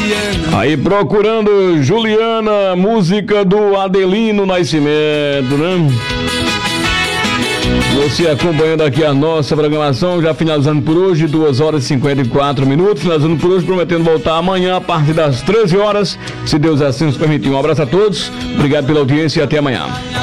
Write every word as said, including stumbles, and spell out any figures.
Juliana. Aí procurando Juliana, música do Adelino Nascimento, né? Você acompanhando aqui a nossa programação, já finalizando por hoje, duas horas e cinquenta e quatro minutos, finalizando por hoje, prometendo voltar amanhã a partir das treze horas, se Deus assim nos permitir. Um abraço a todos, obrigado pela audiência e até amanhã.